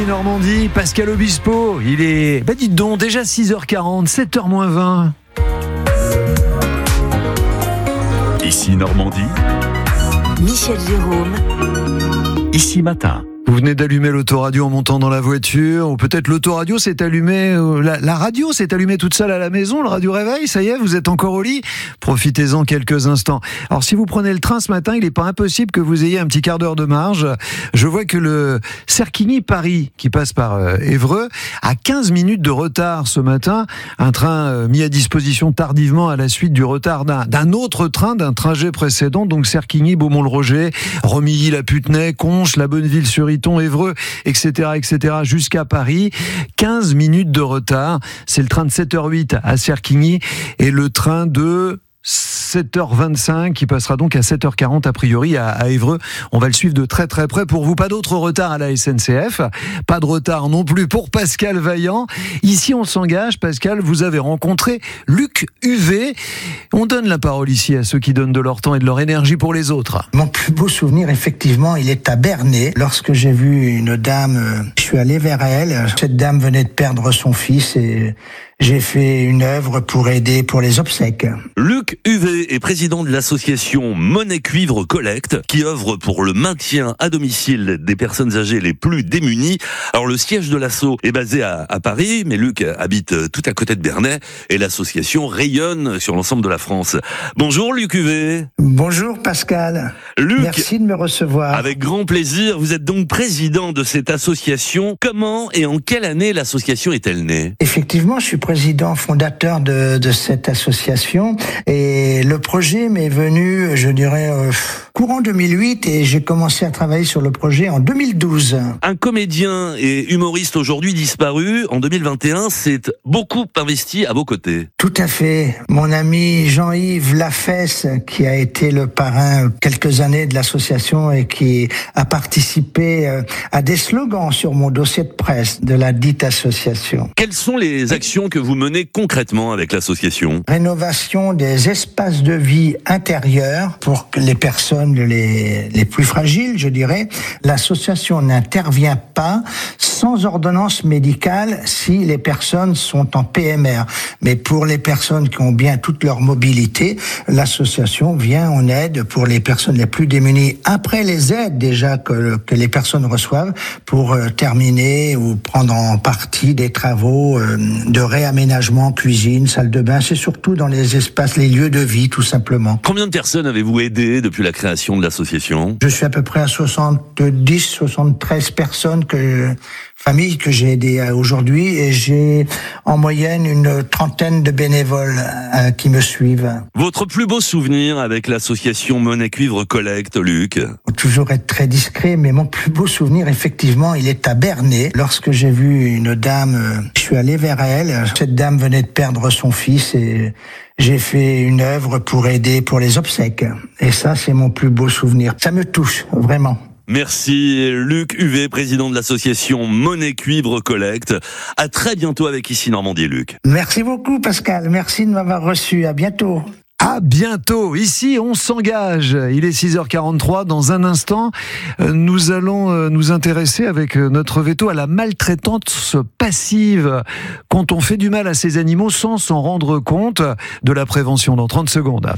Normandie, Pascal Obispo, il est, dites donc, déjà 6h40, 7h moins 20. Ici Normandie, Michel Jérôme. Ici Matin. Vous venez d'allumer l'autoradio en montant dans la voiture, ou peut-être l'autoradio s'est allumée, la radio s'est allumée toute seule à la maison, le radio réveil, ça y est, vous êtes encore au lit. Profitez-en quelques instants. Alors si vous prenez le train ce matin, il n'est pas impossible que vous ayez un petit quart d'heure de marge. Je vois que le Cerquigny-Paris, qui passe par Évreux, a 15 minutes de retard ce matin. Un train mis à disposition tardivement à la suite du retard d'un autre train, d'un trajet précédent, donc Cerquigny, Beaumont-le-Roger, Romilly-la-Putenay, Conches, la Bonneville-sur-Iton, Évreux, etc., jusqu'à Paris. 15 minutes de retard. C'est le train de 7h08 à Cerquigny et le train de 7h25 qui passera donc à 7h40 a priori à Évreux. On va le suivre de très très près pour vous. Pas d'autre retard à la SNCF, pas de retard non plus pour Pascal Vaillant. Ici on s'engage. Pascal, vous avez rencontré Luc Huvet. On donne la parole ici à ceux qui donnent de leur temps et de leur énergie pour les autres. Mon plus beau souvenir, effectivement, il est à Bernay. Lorsque j'ai vu une dame, je suis allé vers elle. Cette dame venait de perdre son fils et j'ai fait une œuvre pour aider pour les obsèques. Luc Huvet est président de l'association Monnaie Cuivre Collect, qui œuvre pour le maintien à domicile des personnes âgées les plus démunies. Alors le siège de l'asso est basé à Paris, mais Luc habite tout à côté de Bernay et l'association rayonne sur l'ensemble de la France. Bonjour Luc Huvet. Bonjour Pascal. Luc, merci de me recevoir. Avec grand plaisir. Vous êtes donc président de cette association. Comment et en quelle année l'association est-elle née ? Effectivement, je suis président fondateur de cette association et le projet m'est venu, je dirais, courant 2008 et j'ai commencé à travailler sur le projet en 2012. Un comédien et humoriste aujourd'hui disparu, en 2021, s'est beaucoup investi à vos côtés. Tout à fait. Mon ami Jean-Yves Lafesse, qui a été le parrain quelques années de l'association et qui a participé à des slogans sur mon dossier de presse de la dite association. Quelles sont les actions que vous menez concrètement avec l'association ? Rénovation des espaces de vie intérieurs pour les personnes les plus fragiles, je dirais. L'association n'intervient pas sans ordonnance médicale si les personnes sont en PMR. Mais pour les personnes qui ont bien toute leur mobilité, l'association vient en aide pour les personnes les plus démunies. Après les aides déjà que les personnes reçoivent pour terminer ou prendre en partie des travaux de réaménagement, cuisine, salle de bain. C'est surtout dans les espaces, les lieux de vie tout simplement. Combien de personnes avez-vous aidé depuis la création de l'association ? Je suis à peu près à 73 personnes familles que j'ai aidées aujourd'hui et j'ai en moyenne une trentaine de bénévoles qui me suivent. Votre plus beau souvenir avec l'association Monnaie Cuivre Collect, Luc ? Faut toujours être très discret, mais mon plus beau souvenir, effectivement, il est à Bernay. Lorsque j'ai vu une dame, je suis allé vers elle. Cette dame venait de perdre son fils et j'ai fait une œuvre pour aider pour les obsèques. Et ça, c'est mon plus beau souvenir. Ça me touche, vraiment. Merci Luc Huvet, président de l'association Monnaie Cuivre Collect. À très bientôt avec Ici Normandie, Luc. Merci beaucoup Pascal, merci de m'avoir reçu. À bientôt. À bientôt. Ici, on s'engage. Il est 6h43. Dans un instant, nous allons nous intéresser avec notre veto à la maltraitance passive. Quand on fait du mal à ces animaux sans s'en rendre compte, de la prévention dans 30 secondes.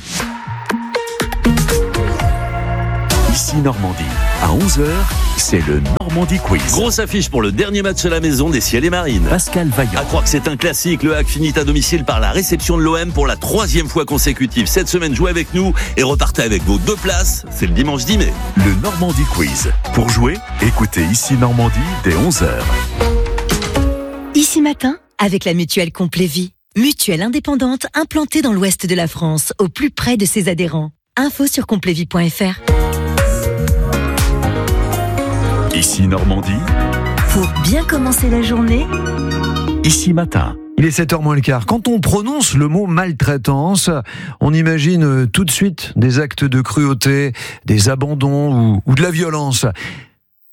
Ici Normandie. À 11h, c'est le Normandie Quiz. Grosse affiche pour le dernier match à la maison des Ciels et Marines. Pascal Vaillant. À croire que c'est un classique, le HAC finit à domicile par la réception de l'OM pour la 3e fois consécutive. Cette semaine, jouez avec nous et repartez avec vos 2 places. C'est le dimanche 10 mai. Le Normandie Quiz. Pour jouer, écoutez Ici Normandie dès 11h. Ici Matin, avec la mutuelle Complévie. Mutuelle indépendante implantée dans l'ouest de la France, au plus près de ses adhérents. Info sur complévie.fr. Ici Normandie. Pour bien commencer la journée, Ici Matin. Il est 7h moins le quart. Quand on prononce le mot maltraitance, on imagine tout de suite des actes de cruauté, des abandons ou de la violence.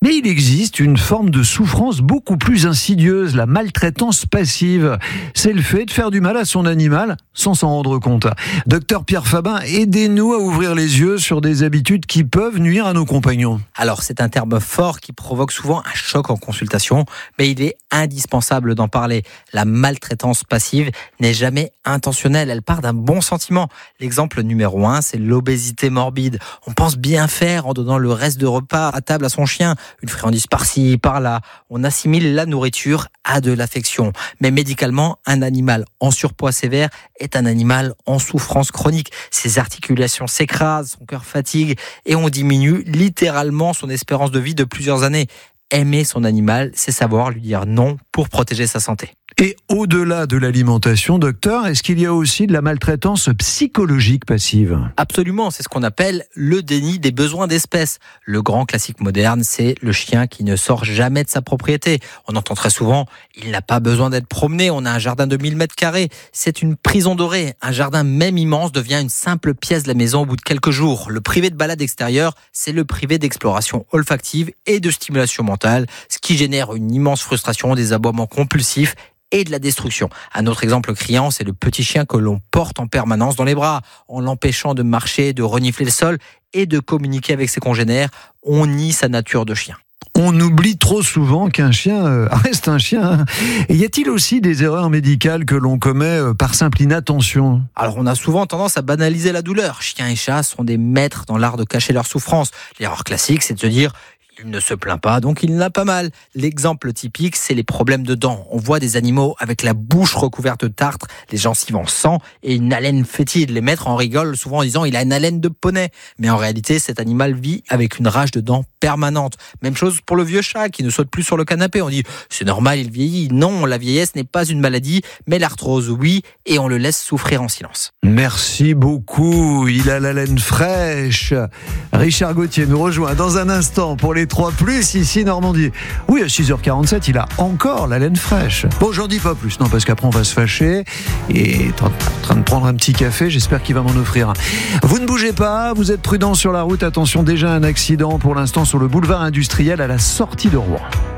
Mais il existe une forme de souffrance beaucoup plus insidieuse, la maltraitance passive. C'est le fait de faire du mal à son animal sans s'en rendre compte. Docteur Pierre Fabin, aidez-nous à ouvrir les yeux sur des habitudes qui peuvent nuire à nos compagnons. Alors, c'est un terme fort qui provoque souvent un choc en consultation, mais il est indispensable d'en parler. La maltraitance passive n'est jamais intentionnelle, elle part d'un bon sentiment. L'exemple numéro 1, c'est l'obésité morbide. On pense bien faire en donnant le reste de repas à table à son chien. Une friandise par-ci, par-là. On assimile la nourriture à de l'affection. Mais médicalement, un animal en surpoids sévère est un animal en souffrance chronique. Ses articulations s'écrasent, son cœur fatigue et on diminue littéralement son espérance de vie de plusieurs années. Aimer son animal, c'est savoir lui dire non pour protéger sa santé. Et au-delà de l'alimentation, docteur, est-ce qu'il y a aussi de la maltraitance psychologique passive ? Absolument, c'est ce qu'on appelle le déni des besoins d'espèce. Le grand classique moderne, c'est le chien qui ne sort jamais de sa propriété. On entend très souvent, il n'a pas besoin d'être promené, on a un jardin de 1000 mètres carrés. C'est une prison dorée. Un jardin même immense devient une simple pièce de la maison au bout de quelques jours. Le privé de balade extérieure, c'est le privé d'exploration olfactive et de stimulation mentale, ce qui génère une immense frustration, des aboiements compulsifs et de la destruction. Un autre exemple criant, c'est le petit chien que l'on porte en permanence dans les bras, en l'empêchant de marcher, de renifler le sol et de communiquer avec ses congénères. On nie sa nature de chien. On oublie trop souvent qu'un chien reste un chien. Et y a-t-il aussi des erreurs médicales que l'on commet par simple inattention ? Alors on a souvent tendance à banaliser la douleur. Chiens et chats sont des maîtres dans l'art de cacher leur souffrance. L'erreur classique, c'est de se dire il ne se plaint pas, donc il n'a pas mal. L'exemple typique, c'est les problèmes de dents. On voit des animaux avec la bouche recouverte de tartre, les gencives en sang et une haleine fétide. Les maîtres en rigolent souvent en disant il a une haleine de poney. Mais en réalité, cet animal vit avec une rage de dents permanente. Même chose pour le vieux chat qui ne saute plus sur le canapé. On dit c'est normal, il vieillit. Non, la vieillesse n'est pas une maladie, mais l'arthrose, oui, et on le laisse souffrir en silence. Merci beaucoup, il a la laine fraîche. Richard Gauthier nous rejoint dans un instant pour les 3+, ici Normandie. Oui, à 6h47, il a encore la laine fraîche. Bon, j'en dis pas plus, non, parce qu'après on va se fâcher. Et en train de prendre un petit café, j'espère qu'il va m'en offrir un. Vous ne bougez pas, vous êtes prudents sur la route. Attention, déjà un accident pour l'instant sur le boulevard industriel à la sortie de Rouen.